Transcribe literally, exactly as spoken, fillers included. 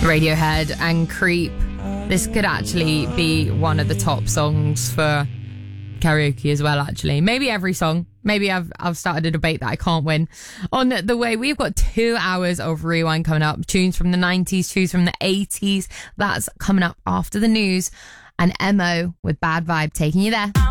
Radiohead and Creep. This could actually be one of the top songs for karaoke as well, actually. Maybe every song. Maybe I've I've started a debate that I can't win. On the way, we've got two hours of Rewind coming up. Tunes from the nineties, tunes from the eighties. That's coming up after the news. And M O with Bad Vibe taking you there.